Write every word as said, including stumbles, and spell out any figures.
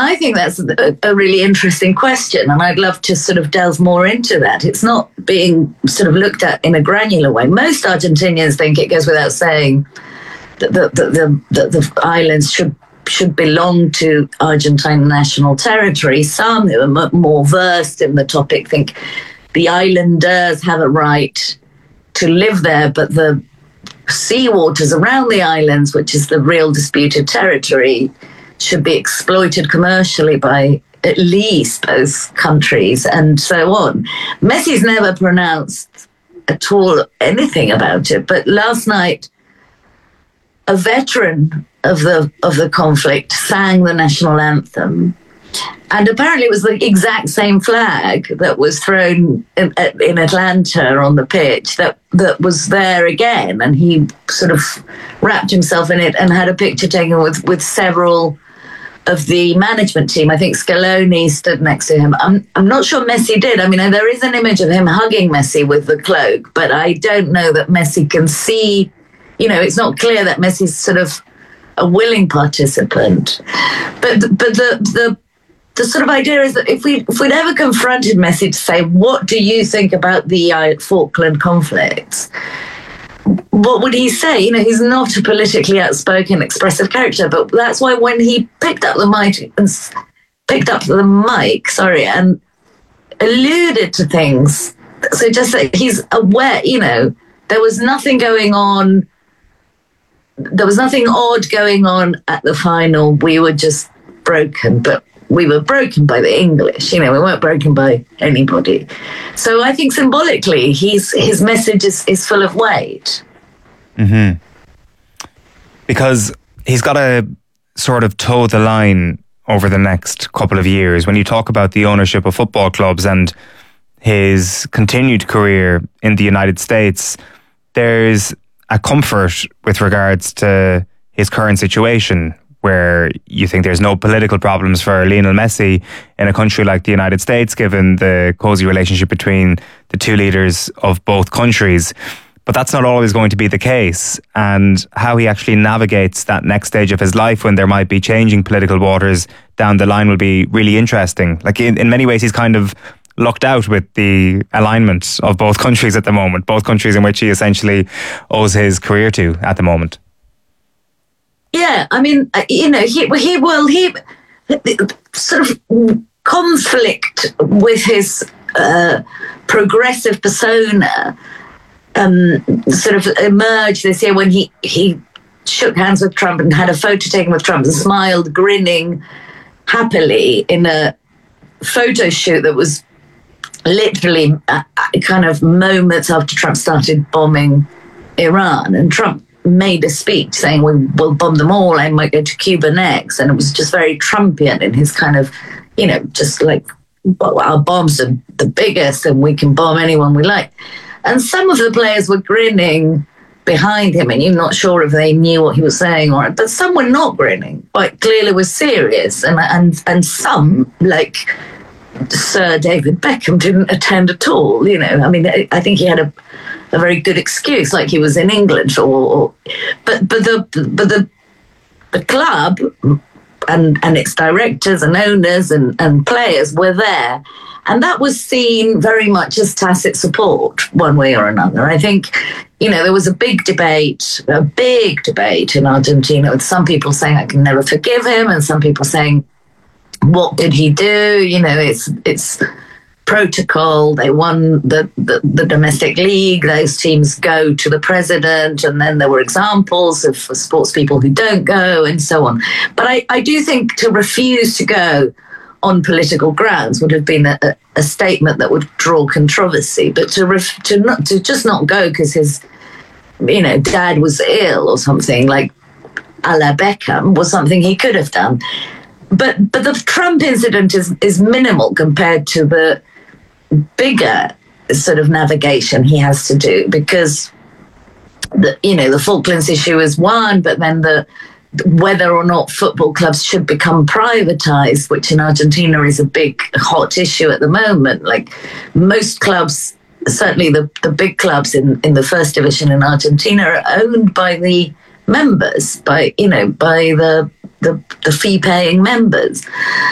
I think that's a, a really interesting question, and I'd love to sort of delve more into that. It's not being sort of looked at in a granular way. Most Argentinians think, it goes without saying, that the, the, the, the, the islands should should belong to Argentine national territory. Some who are more versed in the topic think the islanders have a right to live there, but the sea waters around the islands, which is the real disputed territory, should be exploited commercially by at least both countries, and so on. Messi's never pronounced at all anything about it, but last night a veteran of the of the conflict sang the national anthem, and apparently it was the exact same flag that was thrown in, in Atlanta on the pitch that that was there again, and he sort of wrapped himself in it and had a picture taken with with several of the management team. I think Scaloni stood next to him. I'm I'm not sure Messi did. I mean, there is an image of him hugging Messi with the cloak, but I don't know that Messi can see. You know, it's not clear that Messi's sort of a willing participant. But but the the the sort of idea is that if we if we'd ever confronted Messi to say, what do you think about the uh, Falkland conflicts? What would he say? You know, he's not a politically outspoken, expressive character, but that's why when he picked up the mic and picked up the mic, sorry, and alluded to things, so just that he's aware. You know, there was nothing going on. There was nothing odd going on at the final. We were just broken, but we were broken by the English. You know, we weren't broken by anybody. So I think symbolically, he's, his message is, is full of weight. Mm-hmm. Because he's got to sort of toe the line over the next couple of years. When you talk about the ownership of football clubs and his continued career in the United States, there's a comfort with regards to his current situation, where you think there's no political problems for Lionel Messi in a country like the United States, given the cosy relationship between the two leaders of both countries. But that's not always going to be the case. And how he actually navigates that next stage of his life when there might be changing political waters down the line will be really interesting. Like in, in many ways, he's kind of lucked out with the alignment of both countries at the moment, both countries in which he essentially owes his career to at the moment. Yeah, I mean, you know, he, he well, he sort of conflict with his uh, progressive persona um, sort of emerged this year when he, he shook hands with Trump and had a photo taken with Trump and smiled, grinning happily in a photo shoot that was literally uh, kind of moments after Trump started bombing Iran. And Trump made a speech saying, we will bomb them all, I might go to Cuba next. And it was just very Trumpian in his kind of, you know, just like, well, our bombs are the biggest and we can bomb anyone we like. And some of the players were grinning behind him, and you're not sure if they knew what he was saying, or but some were not grinning, but clearly was serious. And and and some, like Sir David Beckham, didn't attend at all. You know, I mean, I think he had a, a very good excuse, like he was in England, or, or but but the but the the club and and its directors and owners and, and players were there, and that was seen very much as tacit support, one way or another. I think, you know, there was a big debate, a big debate in Argentina, with some people saying I can never forgive him, and some people saying, what did he do? You know, it's it's protocol. They won the, the, the domestic league. Those teams go to the president, and then there were examples of sports people who don't go, and so on. But I, I do think to refuse to go on political grounds would have been a, a statement that would draw controversy. But to ref, to not to just not go because his, you know, dad was ill or something, like a la Beckham, was something he could have done. But but the Trump incident is, is minimal compared to the bigger sort of navigation he has to do, because the you know the Falklands issue is one, but then the whether or not football clubs should become privatized, which in Argentina is a big hot issue at the moment. Like most clubs, certainly the, the big clubs in, in the first division in Argentina, are owned by the members, by you know by the the, the fee-paying members.